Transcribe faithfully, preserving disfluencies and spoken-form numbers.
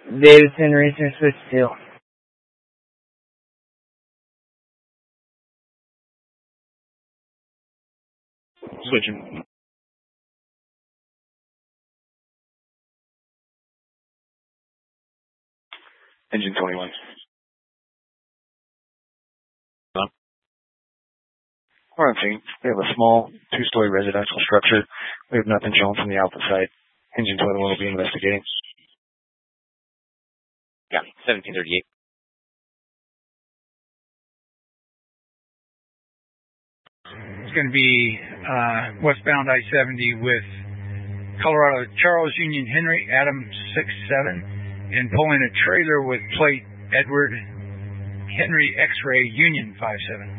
Davidson Racing Switch two. Switching. Engine twenty-one. We're on scene. We have a small two-story residential structure. We have nothing shown from the Alpha side. Engine twenty-one will be investigating. Yeah, seventeen thirty-eight. It's going to be uh, westbound I seventy with Colorado Charles Union Henry Adam six seven and pulling a trailer with plate Edward Henry X-ray Union five seven.